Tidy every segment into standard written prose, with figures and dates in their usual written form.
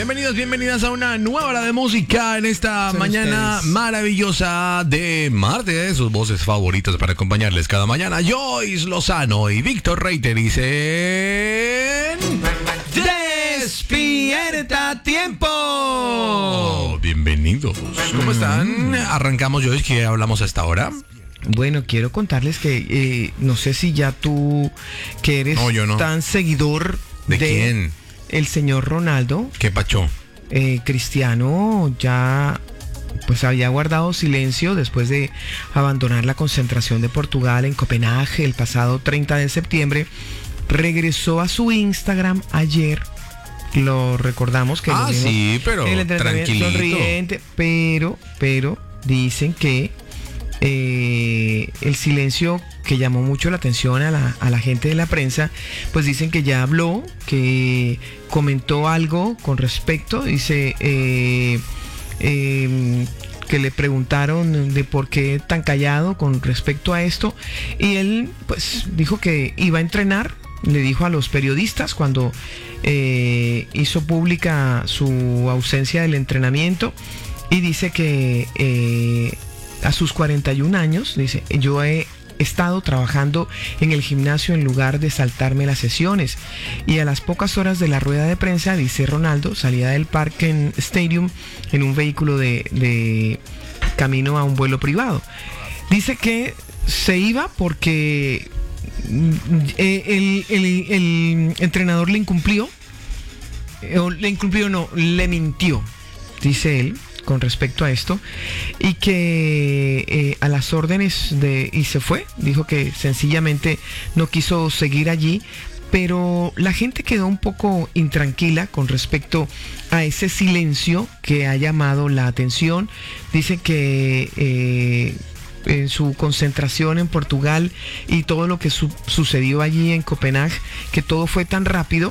Bienvenidos, bienvenidas a una nueva hora de música en esta mañana maravillosa de martes. Sus voces favoritas para acompañarles cada mañana. Joyce Lozano y Víctor Reiter dicen... ¡Despierta a tiempo! Bienvenidos. ¿Cómo están? Arrancamos, Joyce, ¿qué hablamos hasta ahora? Bueno, quiero contarles que no sé si ya tú, que eres tan seguidor ¿De quién? El señor Ronaldo. ¿Qué pacho? Cristiano ya pues había guardado silencio después de abandonar la concentración de Portugal en Copenhague el pasado 30 de septiembre. Regresó a su Instagram ayer. Lo recordamos que sí, pero el entrenamiento sonriente, pero dicen que el silencio que llamó mucho la atención a la gente de la prensa, pues dicen que ya habló, que comentó algo con respecto, dice que le preguntaron de por qué tan callado con respecto a esto, y él pues dijo que iba a entrenar. Le dijo a los periodistas cuando hizo pública su ausencia del entrenamiento, y dice que a sus 41 años, dice, yo he estado trabajando en el gimnasio en lugar de saltarme las sesiones. Y a las pocas horas de la rueda de prensa, dice Ronaldo, salía del Parken Stadium en un vehículo de camino a un vuelo privado. Dice que se iba porque el entrenador le mintió, dice él, con respecto a esto, y que a las órdenes y se fue, dijo que sencillamente no quiso seguir allí, pero la gente quedó un poco intranquila con respecto a ese silencio que ha llamado la atención. Dice que en su concentración en Portugal y todo lo que sucedió allí en Copenhague, que todo fue tan rápido,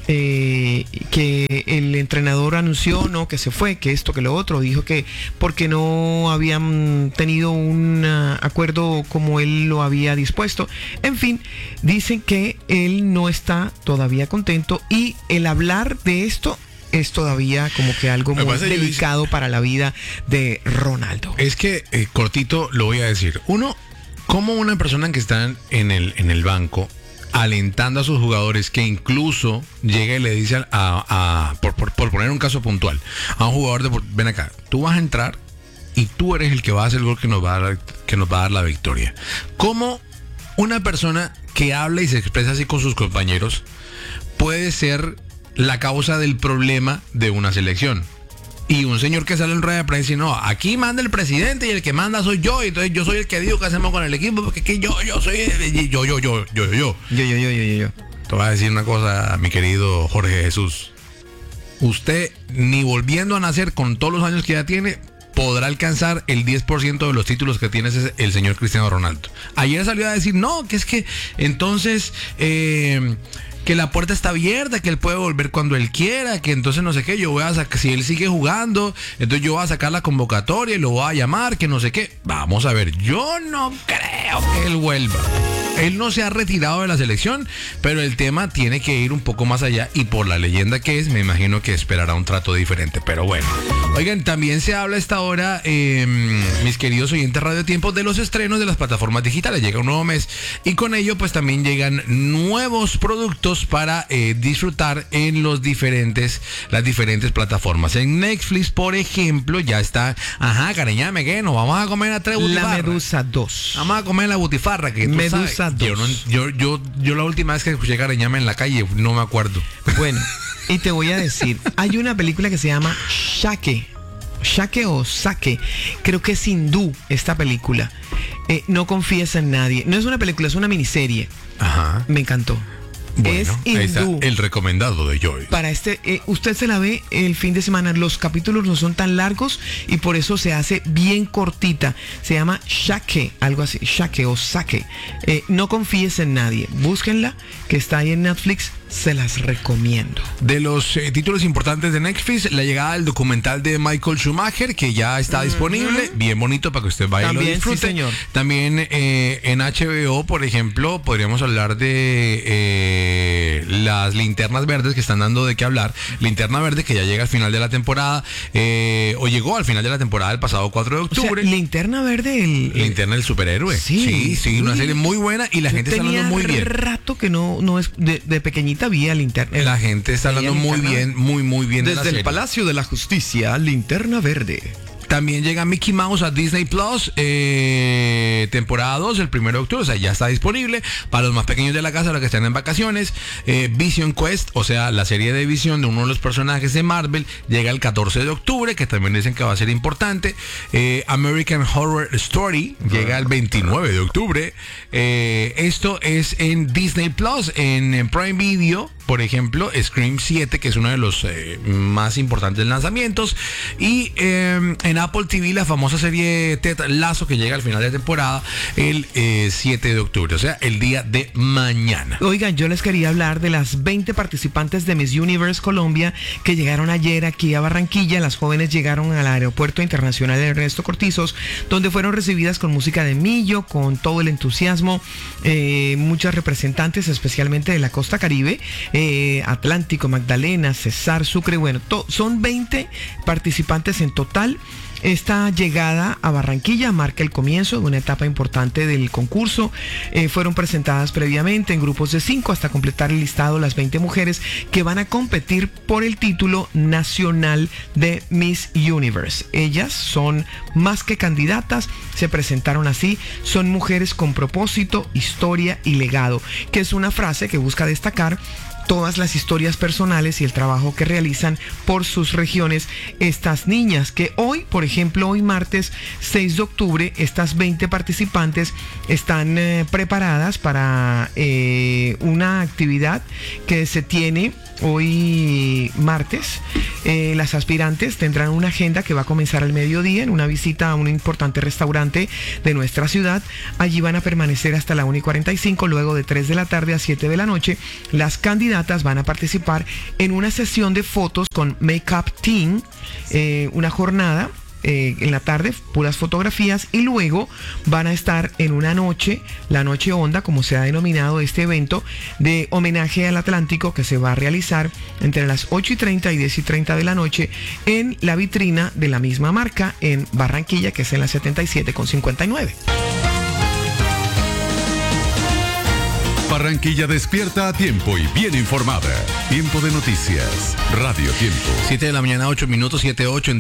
que el entrenador anunció que se fue, que esto, que lo otro, dijo que porque no habían tenido un acuerdo como él lo había dispuesto. En fin, dicen que él no está todavía contento, y el hablar de esto es todavía como que algo muy delicado para la vida de Ronaldo. Es que, cortito, lo voy a decir. Uno, como una persona que está en el banco alentando a sus jugadores, que incluso llega y le dice por poner un caso puntual, a un jugador ven acá, tú vas a entrar y tú eres el que va a hacer el gol que nos va a dar la victoria. ¿Cómo una persona que habla y se expresa así con sus compañeros puede ser la causa del problema de una selección? Y un señor que sale en rueda de prensa y dice, no, aquí manda el presidente y el que manda soy yo, y entonces yo soy el que digo qué hacemos con el equipo, porque es que yo soy yo. Te voy a decir una cosa, mi querido Jorge Jesús. Usted, ni volviendo a nacer con todos los años que ya tiene, podrá alcanzar el 10% de los títulos que tiene el señor Cristiano Ronaldo. Ayer salió a decir, no, que es que entonces que la puerta está abierta, que él puede volver cuando él quiera, que entonces no sé qué, yo voy a sacar, si él sigue jugando, entonces yo voy a sacar la convocatoria y lo voy a llamar, que no sé qué. Vamos a ver, yo no creo que él vuelva. Él no se ha retirado de la selección, pero el tema tiene que ir un poco más allá, y por la leyenda que es, me imagino que esperará un trato diferente, pero bueno. Oigan, también se habla a esta hora, mis queridos oyentes Radio Tiempo, de los estrenos de las plataformas digitales. Llega un nuevo mes y con ello pues también llegan nuevos productos para disfrutar en las diferentes plataformas. En Netflix, por ejemplo, ya está, cariñame, que nos vamos a comer a 3 butifarras. La Medusa 2. Vamos a comer la butifarra, que tú Medusa sabes. 2. Yo la última vez que escuché cariñame en la calle, no me acuerdo. Bueno, y te voy a decir, hay una película que se llama Shake o Sake, creo que es hindú esta película. No confíes en nadie. No es una película, es una miniserie. Ajá. Me encantó. Bueno, es hindú. ahí está el recomendado de Joy. Para usted se la ve el fin de semana. Los capítulos no son tan largos y por eso se hace bien cortita. Se llama Shake, algo así, Shake o Sake. No confíes en nadie. Búsquenla, que está ahí en Netflix. se las recomiendo. De los títulos importantes de Netflix, la llegada del documental de Michael Schumacher, que ya está disponible, bien bonito para que usted vaya También, y lo disfrute. sí, señor. También en HBO, por ejemplo, podríamos hablar de las linternas verdes que están dando de qué hablar. Linterna Verde, que ya llega al final de la temporada, o llegó al final de la temporada el pasado 4 de octubre. O sea, Linterna Verde, Linterna del superhéroe. Sí, sí, una serie muy buena y la gente está hablando muy bien. Rato que no es de pequeñita vía Linterna. La gente está hablando muy bien, muy bien de la Desde serie. el Palacio de la Justicia, Linterna Verde. También llega Mickey Mouse a Disney Plus, temporada 2, el 1 de octubre, o sea, ya está disponible para los más pequeños de la casa, los que están en vacaciones. Vision Quest, o sea, la serie de visión de uno de los personajes de Marvel, llega el 14 de octubre, que también dicen que va a ser importante. American Horror Story llega el 29 de octubre. Esto es en Disney Plus, en Prime Video. Por ejemplo, Scream 7, que es uno de los más importantes lanzamientos. Y en Apple TV, la famosa serie Ted Lasso, que llega al final de temporada el 7 de octubre, o sea, el día de mañana. Oigan, yo les quería hablar de las 20 participantes de Miss Universe Colombia que llegaron ayer aquí a Barranquilla. Las jóvenes llegaron al Aeropuerto Internacional Ernesto Cortizos, donde fueron recibidas con música de millo, con todo el entusiasmo. Muchas representantes, especialmente de la costa Caribe, Atlántico, Magdalena, Cesar, Sucre, bueno, son 20 participantes en total. Esta llegada a Barranquilla marca el comienzo de una etapa importante del concurso. Fueron presentadas previamente en grupos de 5 hasta completar el listado las 20 mujeres que van a competir por el título nacional de Miss Universe. Ellas son más que candidatas, se presentaron así, son mujeres con propósito, historia y legado, que es una frase que busca destacar todas las historias personales y el trabajo que realizan por sus regiones estas niñas, que hoy, por ejemplo, hoy martes 6 de octubre, estas 20 participantes están preparadas para una actividad que se tiene hoy martes. Las aspirantes tendrán una agenda que va a comenzar al mediodía en una visita a un importante restaurante de nuestra ciudad. Allí van a permanecer hasta la 1:45, luego de 3 de la tarde a 7 de la noche. Las candidatas van a participar en una sesión de fotos con Makeup Team, una jornada en la tarde, puras fotografías, y luego van a estar en una noche, la Noche Honda, como se ha denominado este evento de homenaje al Atlántico, que se va a realizar entre las 8:30 y 10:30 de la noche en la vitrina de la misma marca en Barranquilla, que es en la 77 con 59. Barranquilla despierta a tiempo y bien informada. Tiempo de noticias. Radio Tiempo. 7 de la mañana, 8 minutos, 7:08 en